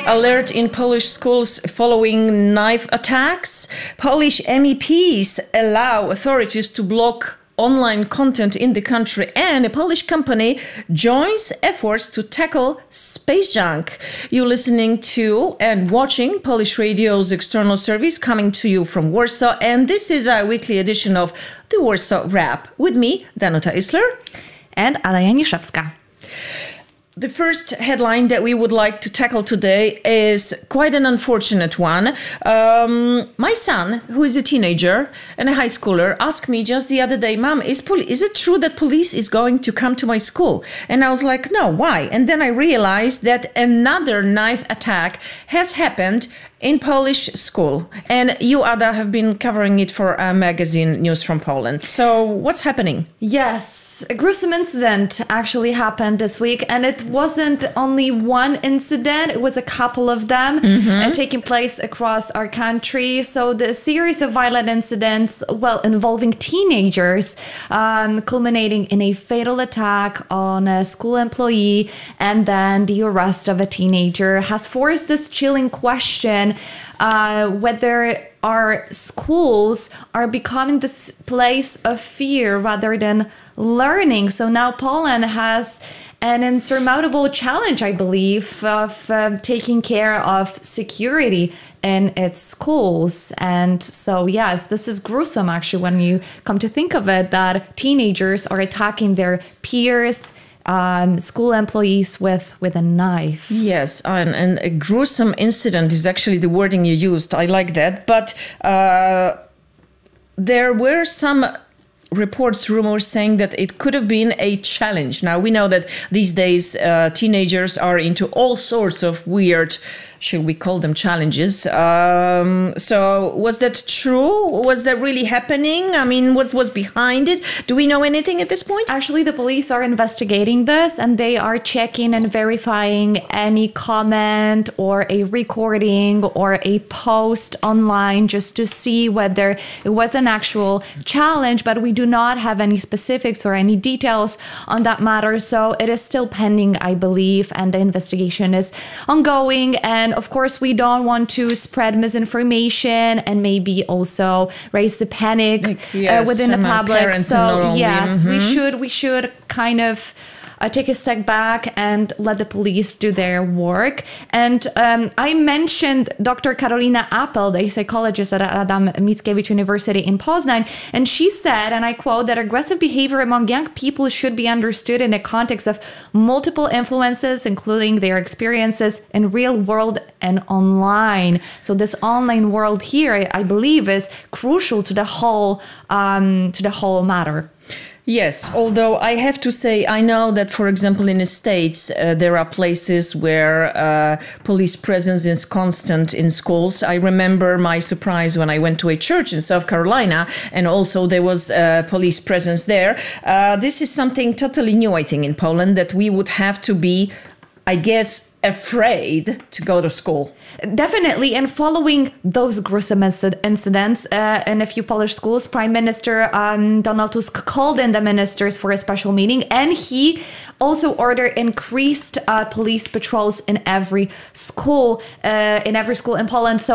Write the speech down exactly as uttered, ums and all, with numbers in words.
Alert in Polish schools following knife attacks. Polish M E Ps allow authorities to block online content in the country, and a Polish company joins efforts to tackle space junk. You're listening to and watching Polish Radio's external service coming to you from Warsaw, and this is our weekly edition of the Warsaw Wrap. With me, Danuta Isler. And Ada Janiszewska. The first headline that we would like to tackle today is quite an unfortunate one. Um, my son, who is a teenager and a high schooler, asked me just the other day, Mom, is, poli- is it true that police is going to come to my school? And I was like, no, why? And then I realized that another knife attack has happened in Polish school. And you, Ada, have been covering it for a magazine, News from Poland. So what's happening? Yes, a gruesome incident actually happened this week. And it wasn't only one incident, it was a couple of them mm-hmm. and taking place across our country. So the series of violent incidents, well, involving teenagers, um, culminating in a fatal attack on a school employee and then the arrest of a teenager has forced this chilling question Uh, whether our schools are becoming this place of fear rather than learning. So now Poland has an insurmountable challenge, I believe, of uh, taking care of security in its schools. And so, yes, this is gruesome, actually, when you come to think of it, that teenagers are attacking their peers, Um, school employees with, with a knife. Yes, and, and a gruesome incident is actually the wording you used. I like that. But uh, there were some reports, rumors saying that it could have been a challenge. Now, we know that these days uh, teenagers are into all sorts of weird, should we call them challenges? Um, so was that true? Was that really happening? I mean, what was behind it? Do we know anything at this point? Actually, the police are investigating this and they are checking and verifying any comment or a recording or a post online just to see whether it was an actual challenge, but we do not have any specifics or any details on that matter. So it is still pending, I believe, and the investigation is ongoing. And of course, we don't want to spread misinformation and maybe also raise the panic like, yes, uh, within the public. So yes, mm-hmm. we should we should kind of Uh, take a step back and let the police do their work. And um, I mentioned Doctor Karolina Appel, the psychologist at Adam Mickiewicz University in Poznań, and she said, and I quote, that aggressive behavior among young people should be understood in the context of multiple influences, including their experiences in real world and online. So this online world here, I believe, is crucial to the whole um, to the whole matter. Yes, although I have to say, I know that, for example, in the States, uh, there are places where uh, police presence is constant in schools. I remember my surprise when I went to a church in South Carolina, and also there was uh, police presence there. Uh, this is something totally new, I think, in Poland, that we would have to be, I guess, afraid to go to school. Definitely. And following those gruesome incidents uh, in a few Polish schools, Prime Minister um, Donald Tusk called in the ministers for a special meeting, and he also ordered increased uh, police patrols in every school, uh, in every school in Poland. So